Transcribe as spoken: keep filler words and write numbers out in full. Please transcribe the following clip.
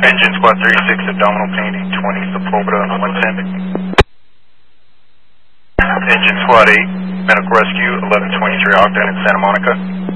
Engine Squad thirty-six, abdominal pain, eight twenty, Sepulveda, one ten. Engine Squad eight, medical rescue, eleven twenty-three Ogden in Santa Monica.